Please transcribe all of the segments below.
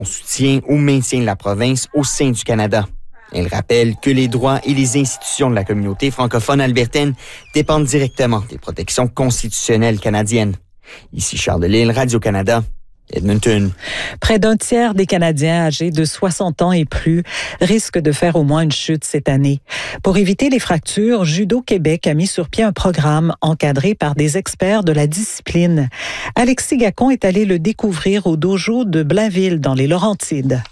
au soutien au maintien de la province au sein du Canada. Elle rappelle que les droits et les institutions de la communauté francophone albertaine dépendent directement des protections constitutionnelles canadiennes. Ici Charles Delisle, Radio-Canada, Edmonton. Près d'un tiers des Canadiens âgés de 60 ans et plus risquent de faire au moins une chute cette année. Pour éviter les fractures, Judo Québec a mis sur pied un programme encadré par des experts de la discipline. Alexis Gacon est allé le découvrir au dojo de Blainville, dans les Laurentides.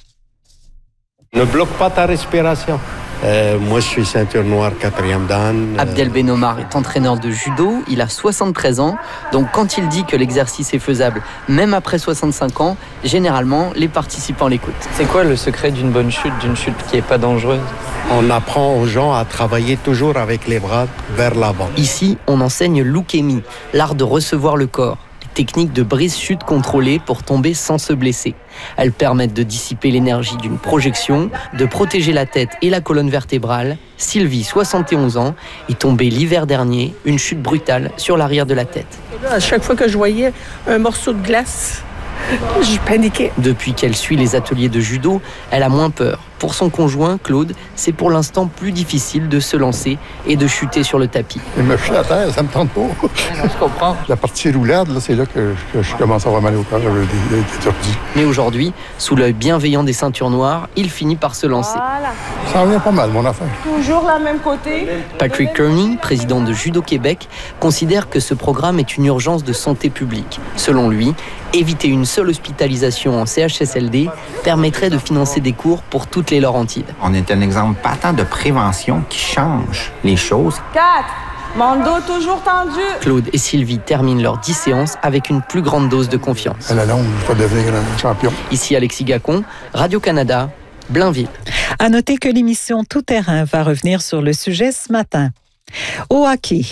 Ne bloque pas ta respiration. Moi, je suis ceinture noire 4e dan. Abdel Benomar est entraîneur de judo, il a 73 ans, donc quand il dit que l'exercice est faisable, même après 65 ans, généralement, les participants l'écoutent. C'est quoi le secret d'une bonne chute, d'une chute qui n'est pas dangereuse? On apprend aux gens à travailler toujours avec les bras vers l'avant. Ici, on enseigne l'ukemi, l'art de recevoir le corps. Techniques de brise-chute contrôlée pour tomber sans se blesser. Elles permettent de dissiper l'énergie d'une projection, de protéger la tête et la colonne vertébrale. Sylvie, 71 ans, est tombée l'hiver dernier, une chute brutale sur l'arrière de la tête. À chaque fois que je voyais un morceau de glace, je paniquais. Depuis qu'elle suit les ateliers de judo, elle a moins peur. Pour son conjoint, Claude, c'est pour l'instant plus difficile de se lancer et de chuter sur le tapis. Il me chute à terre, ça me tente pas. Je comprends. La partie roulade, là, c'est là que je commence à avoir mal au corps, j'avais des tordus. Mais aujourd'hui, sous l'œil bienveillant des ceintures noires, il finit par se lancer. Voilà. Ça revient pas mal, mon affaire. Toujours la même côté. Patrick Kearney, président de Judo Québec, considère que ce programme est une urgence de santé publique. Selon lui, éviter une seule hospitalisation en CHSLD permettrait de financer des cours pour toutes les Laurentides. On est un exemple patent de prévention qui change les choses. 4. Mon dos toujours tendu. Claude et Sylvie terminent leurs 10 séances avec une plus grande dose de confiance. À la longue, je vais devenir un champion. Ici Alexis Gacon, Radio-Canada, Blainville. À noter que l'émission Tout terrain va revenir sur le sujet ce matin. Au hockey. Il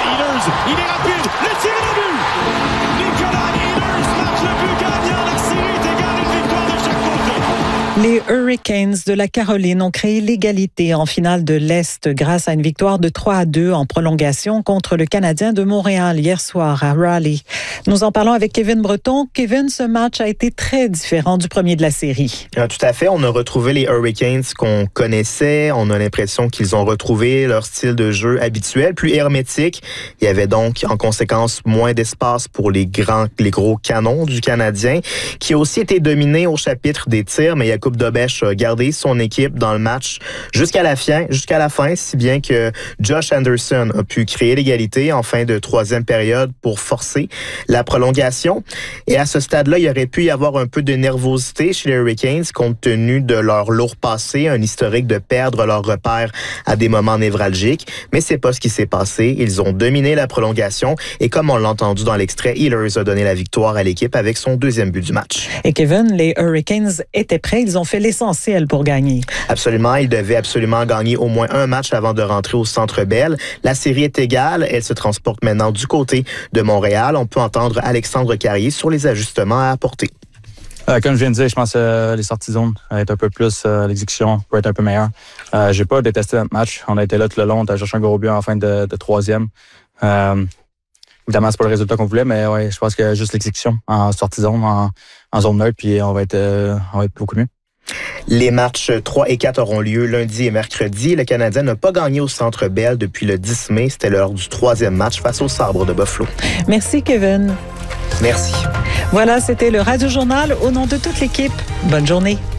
est rapide, le tir est but! Nicolas Ehlers marque le but canadien, la série est égale, une victoire de chaque côté. Les Hurricanes de la Caroline ont créé l'égalité en finale de l'Est grâce à une victoire de 3-2 en prolongation contre le Canadien de Montréal hier soir à Raleigh. Nous en parlons avec Kevin Breton. Kevin, ce match a été très différent du premier de la série. Tout à fait. On a retrouvé les Hurricanes qu'on connaissait. On a l'impression qu'ils ont retrouvé leur style de jeu habituel, plus hermétique. Il y avait donc, en conséquence, moins d'espace pour les gros canons du Canadien, qui a aussi été dominé au chapitre des tirs, mais Jakub Dobeš a gardé son équipe dans le match jusqu'à la fin, si bien que Josh Anderson a pu créer l'égalité en fin de troisième période pour forcer la prolongation. Et à ce stade-là, il aurait pu y avoir un peu de nervosité chez les Hurricanes compte tenu de leur lourd passé, un historique de perdre leur repère à des moments névralgiques. Mais c'est pas ce qui s'est passé. Ils ont dominé la prolongation et comme on l'a entendu dans l'extrait, Ehlers a donné la victoire à l'équipe avec son deuxième but du match. Et Kevin, les Hurricanes étaient prêts. Ils ont fait l'essentiel pour gagner. Absolument. Ils devaient absolument gagner au moins un match avant de rentrer au Centre Bell. La série est égale. Elle se transporte maintenant du côté de Montréal. On peut entendre Alexandre Carrier sur les ajustements à apporter. Comme je viens de dire, je pense que les sorties de zone être un peu plus, l'exécution peut être un peu meilleure. J'ai pas détesté notre match. On a été là tout le long. On a cherché un gros but en fin de troisième. Évidemment, c'est pas le résultat qu'on voulait, mais ouais, je pense que juste l'exécution en sortie de zone, en zone neutre, puis on va être beaucoup mieux. Les matchs 3 et 4 auront lieu lundi et mercredi. Le Canadien n'a pas gagné au Centre Bell depuis le 10 mai. C'était l'heure du troisième match face aux Sabres de Buffalo. Merci, Kevin. Merci. Voilà, c'était le Radio Journal. Au nom de toute l'équipe, bonne journée.